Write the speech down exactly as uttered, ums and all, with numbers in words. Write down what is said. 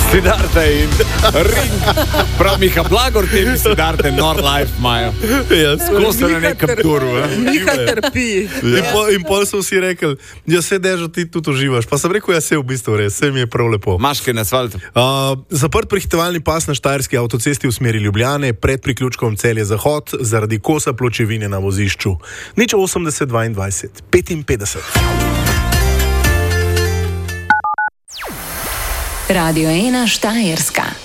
Siddharta in Ring. Prav Miha Blagor, tebi Siddharta, Nor Life imajo. Ja, Ko so na nekem turu. Miha trpi. Ja. In, pol, in pol so vsi rekli, ja se dežo, ti tudi uživaš. Pa sem rekel, ja se v bistvu res, se mi je prav lepo. Maške na asfaltu. Uh, zaprt prehitevalni pas na štajerski avtocesti v smeri Ljubljane pred priključkom Celje Zahod zaradi kosa pločevine na vozišču. Nič osemdeset dvaindvajset petinpetdeset. Radio ena Štajerska.